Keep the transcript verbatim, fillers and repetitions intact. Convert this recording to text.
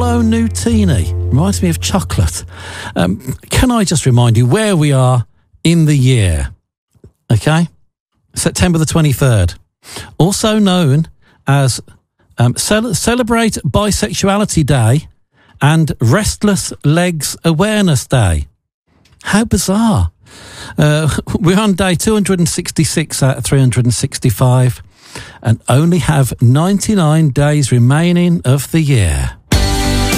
Jumbo Nutini. Reminds me of chocolate. Um, can I just remind you where we are in the year? Okay? September the twenty-third. Also known as um, Cel- Celebrate Bisexuality Day and Restless Legs Awareness Day. How bizarre. Uh, we're on day two hundred sixty-six out of three hundred sixty-five and only have ninety-nine days remaining of the year.